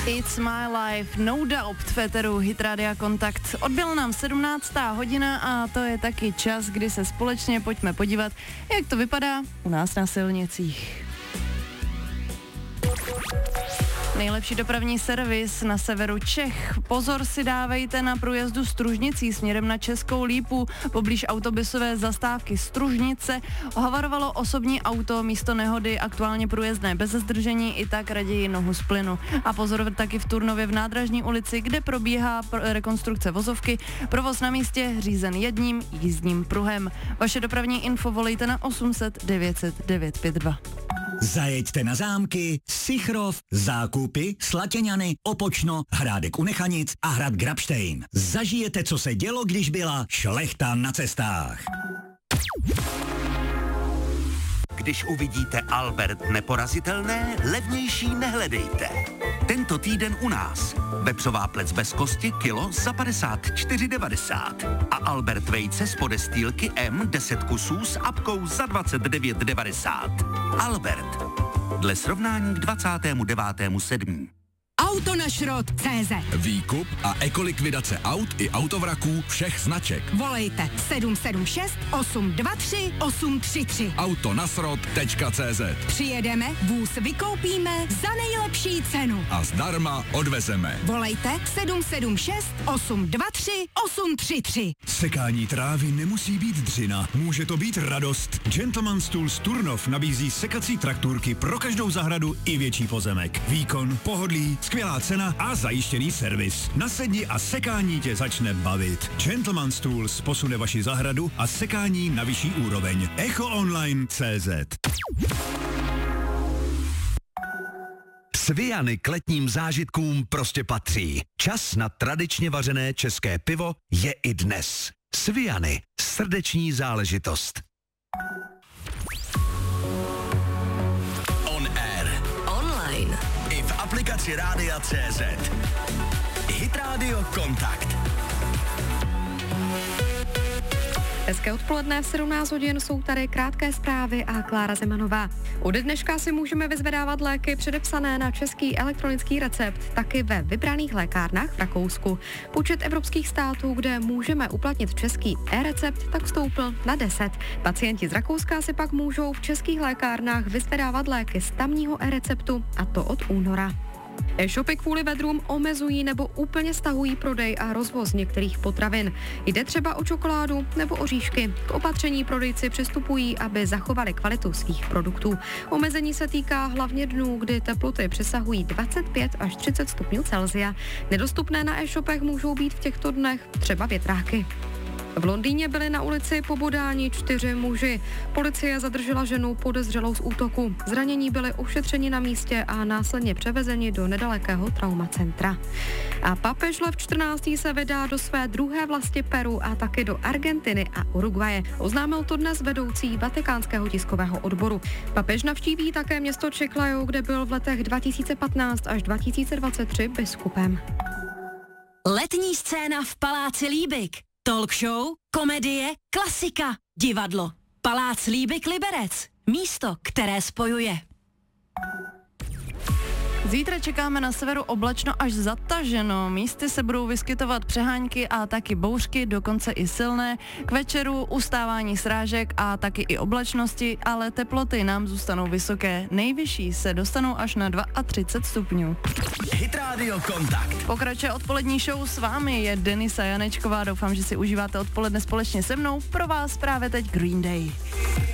It's my life, no doubt, v éteru Hit Rádia Kontakt. Odbyla nám 17. hodina a to je taky čas, kdy se společně pojďme podívat, jak to vypadá u nás na silnicích. Nejlepší dopravní servis na severu Čech. Pozor si dávejte na průjezdu Stružnicí směrem na Českou Lípu. Poblíž autobusové zastávky Stružnice havarovalo osobní auto, místo nehody aktuálně průjezdné bez zdržení, i tak raději nohu z plynu. A pozor taky v Turnově v Nádražní ulici, kde probíhá rekonstrukce vozovky. Provoz na místě řízen jedním jízdním pruhem. Vaše dopravní info volejte na 800 900 952. Zajeďte na zámky, Sichrov, Zákupy, Slatěňany, Opočno, Hrádek u Nechanic a hrad Grabštejn. Zažijete, co se dělo, když byla šlechta na cestách. Když uvidíte Albert neporazitelné, levnější nehledejte. Tento týden u nás. Vepřová plec bez kosti kilo za 54,90 a Albert vejce z podestýlky M 10 kusů s apkou za 29,90. Albert. Dle srovnání k 29.7. Auto na šrot.cz. Výkup a ekolikvidace aut i autovraků všech značek. Volejte 776 823 833. Autonasrot.cz. Přijedeme, vůz vykoupíme za nejlepší cenu. A zdarma odvezeme. Volejte 776 823 833. Sekání trávy nemusí být dřina, může to být radost. Gentleman's Tools Turnov nabízí sekací traktůrky pro každou zahradu i větší pozemek. Výkon, pohodlí, skvělá cena a zajištěný servis. Nasedni a sekání tě začne bavit. Gentleman's Tools posune vaši zahradu a sekání na vyšší úroveň. EchoOnline.cz. Sviany k letním zážitkům prostě patří. Čas na tradičně vařené české pivo je i dnes. Sviany, srdeční záležitost. On air. Online. I v aplikaci Rádia.cz. Hit Radio Kontakt. Hezké odpoledne, v 17 hodin jsou tady krátké zprávy a Klára Zemanová. Ode dneška si můžeme vyzvedávat léky předepsané na český elektronický recept taky ve vybraných lékárnách v Rakousku. Počet evropských států, kde můžeme uplatnit český e-recept, tak stoupl na 10. Pacienti z Rakouska si pak můžou v českých lékárnách vyzvedávat léky z tamního e-receptu, a to od února. E-shopy kvůli vedrům omezují nebo úplně stahují prodej a rozvoz některých potravin. Jde třeba o čokoládu nebo oříšky. K opatření prodejci přistupují, aby zachovali kvalitu svých produktů. Omezení se týká hlavně dnů, kdy teploty přesahují 25 až 30 stupňů Celsia. Nedostupné na e-shopech můžou být v těchto dnech třeba větráky. V Londýně byli na ulici pobodáni 4 muži. Policie zadržela ženu podezřelou z útoku. Zranění byli ošetřeni na místě a následně převezeni do nedalekého traumacentra. A papež Lev 14. se vydá do své druhé vlasti Peru a taky do Argentiny a Uruguaye. Oznámil to dnes vedoucí vatikánského tiskového odboru. Papež navštíví také město Chiclayo, kde byl v letech 2015 až 2023 biskupem. Letní scéna v Paláci Líbik. Talk show, komedie, klasika, divadlo. Palác Líbik Liberec. Místo, které spojuje. Zítra čekáme na severu oblačno až zataženo. Místy se budou vyskytovat přehánky a taky bouřky, dokonce i silné. K večeru ustávání srážek a taky i oblačnosti, ale teploty nám zůstanou vysoké. Nejvyšší se dostanou až na 32 stupňů. Hit Radio Kontakt. Pokračuje odpolední show, s vámi je Denisa Janečková. Doufám, že si užíváte odpoledne společně se mnou. Pro vás právě teď Green Day.